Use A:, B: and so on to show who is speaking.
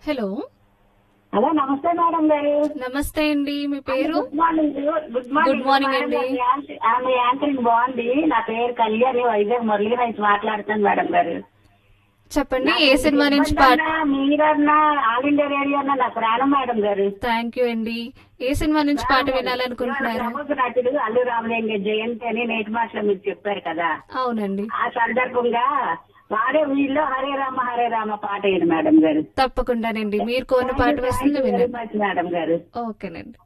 A: Hello.
B: Hello, నమస్తే madam గారు.
A: నమస్తే అండి, మీ పేరు?
B: Good morning. Good
A: good morning
B: madam
A: అండి.
B: గారు. ఆమె యాంకరింగ్ బాగుంది. నా పేరు కళ్యాణి, వైజాగ్ మురళీ నుంచి మాట్లాడుతాను మేడం గారు.
A: చెప్పండి,
B: నాకు
A: ఏ సినిమా నుంచి పాట?
B: మీరన్నా ఆల్ ఇండియా రేడియో అన్నా నాకు ప్రాణం మేడం గారు.
A: థ్యాంక్ యూ అండి. ఏ సినిమా నుంచి పాట వినాలనుకుంటున్నారు?
B: ప్రముఖ నటుడు అల్లు రామలింగ జయంతి అని నేటి మాటలో మీరు చెప్పారు కదా,
A: అవునండి,
B: ఆ సందర్భంగా వాడే వీళ్ళు హరే రామ పాట అయ్యింది మేడం గారు.
A: తప్పకుండానండి. మీరు కోరిన పాట వస్తుంది,
B: Thank you very
A: వినండి.
B: much మేడం గారు.
A: ఓకేనండి.